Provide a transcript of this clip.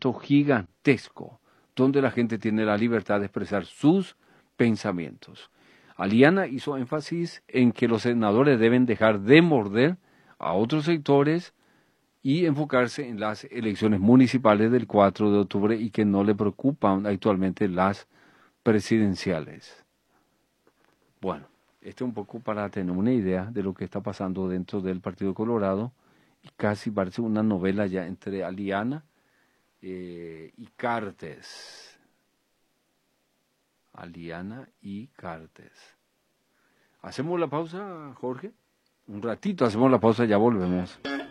movimiento gigantesco, donde la gente tiene la libertad de expresar sus pensamientos. Aliana hizo énfasis en que los senadores deben dejar de morder a otros sectores y enfocarse en las elecciones municipales del 4 de octubre y que no le preocupan actualmente las presidenciales. Bueno, esto un poco para tener una idea de lo que está pasando dentro del Partido Colorado, y casi parece una novela ya entre Aliana y Cartes. Aliana y Cartes. ¿Hacemos la pausa, Jorge? Un ratito hacemos la pausa, ya volvemos.